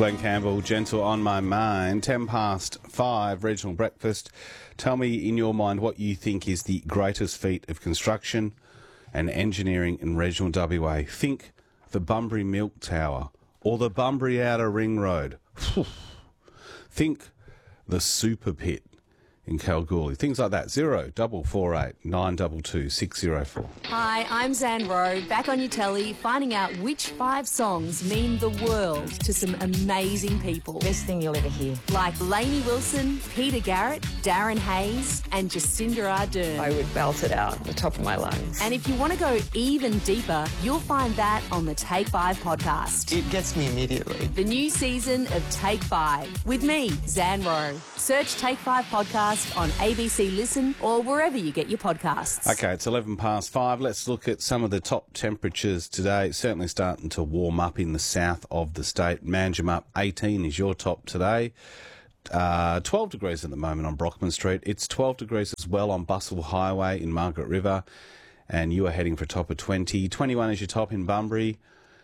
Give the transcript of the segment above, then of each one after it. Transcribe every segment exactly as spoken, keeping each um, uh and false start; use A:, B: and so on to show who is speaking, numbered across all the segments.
A: Glenn Campbell, Gentle on My Mind, ten past five, regional breakfast. Tell me in your mind what you think is the greatest feat of construction and engineering in regional W A. Think the Bunbury Milk Tower or the Bunbury Outer Ring Road. Think the Super Pit in Kalgoorlie. Things like that. Zero double four eight nine double two six zero four.
B: Hi, I'm Zan Rowe, back on your telly, finding out which five songs mean the world to some amazing people.
C: Best thing you'll ever hear.
B: Like Lainey Wilson, Peter Garrett, Darren Hayes, and Jacinda Ardern.
C: I would belt it out at the top of my lungs.
B: And if you want to go even deeper, you'll find that on the Take Five podcast.
D: It gets me immediately.
B: The new season of Take Five with me, Zan Rowe. Search Take Five podcast on A B C Listen or wherever you get your podcasts.
A: Okay, it's eleven past five. Let's look at some of the top temperatures today. It's certainly starting to warm up in the south of the state. Manjimup, eighteen is your top today. Uh, twelve degrees at the moment on Brockman Street. It's twelve degrees as well on Bustle Highway in Margaret River. And you are heading for a top of twenty. twenty-one is your top in Bunbury.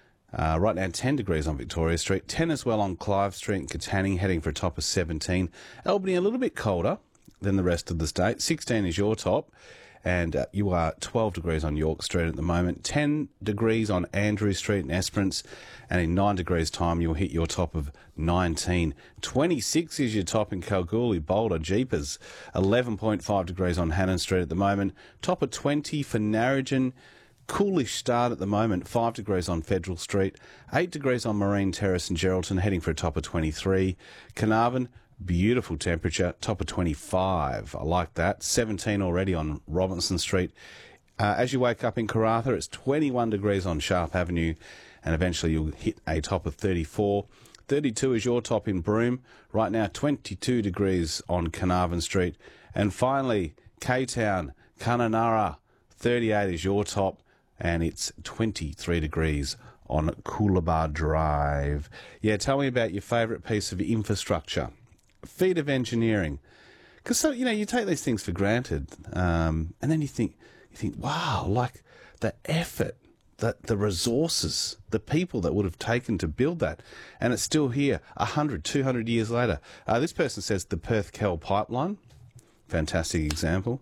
A: Uh, right now, ten degrees on Victoria Street. ten as well on Clive Street and Katanning, heading for a top of seventeen. Albany, a little bit colder than the rest of the state. sixteen is your top. And uh, you are twelve degrees on York Street at the moment. ten degrees on Andrew Street in Esperance. And in nine degrees time, you'll hit your top of nineteen. twenty-six is your top in Kalgoorlie, Boulder, Jeepers. eleven point five degrees on Hannon Street at the moment. Top of twenty for Narrogin. Coolish start at the moment, five degrees on Federal Street, eight degrees on Marine Terrace and Geraldton, heading for a top of twenty-three. Carnarvon, beautiful temperature, top of twenty-five. I like that. seventeen already on Robinson Street. Uh, as you wake up in Karratha, it's twenty-one degrees on Sharp Avenue, and eventually you'll hit a top of thirty-four. thirty-two is your top in Broome. Right now, twenty-two degrees on Carnarvon Street. And finally, K-Town, Kununurra, thirty-eight is your top. And it's twenty-three degrees on Coolabah Drive. Yeah, tell me about your favourite piece of infrastructure, feat of engineering. Because, so, you know, you take these things for granted, um, and then you think, you think, wow, like the effort, the, the resources, the people that would have taken to build that. And it's still here, one hundred, two hundred years later. Uh, this person says the Perth-Kell pipeline. Fantastic example.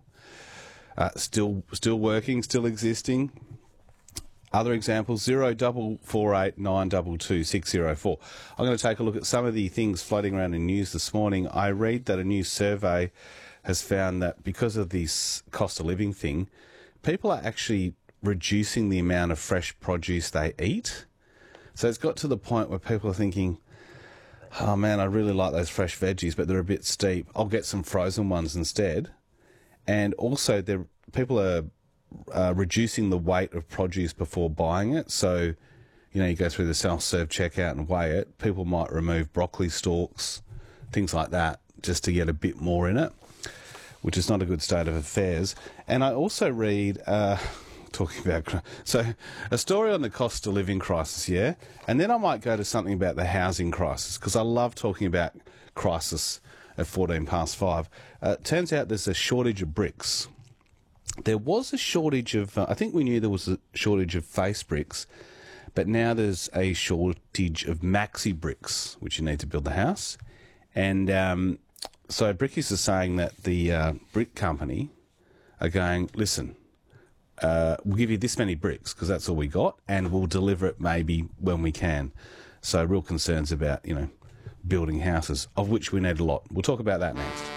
A: Uh, still, still working, still existing. Other examples, zero double four eight nine double two six zero four. I'm going to take a look at some of the things floating around in news this morning. I read that a new survey has found that because of this cost of living thing, people are actually reducing the amount of fresh produce they eat. So it's got to the point where people are thinking, oh man, I really like those fresh veggies, but they're a bit steep. I'll get some frozen ones instead. And also, they're, people are Uh, reducing the weight of produce before buying it. So, you know, you go through the self-serve checkout and weigh it. People might remove broccoli stalks, things like that, just to get a bit more in it, which is not a good state of affairs. And I also read, uh, talking about, so a story on the cost of living crisis, yeah? And then I might go to something about the housing crisis, because I love talking about crisis at fourteen past five. Uh, it turns out there's a shortage of bricks. There was a shortage of, uh, I think we knew there was a shortage of face bricks, but now there's a shortage of maxi bricks, which you need to build the house. And um, so Brickies are saying that the uh, brick company are going, listen, uh, we'll give you this many bricks because that's all we got, and we'll deliver it maybe when we can. So real concerns about, you know, building houses, of which we need a lot. We'll talk about that next.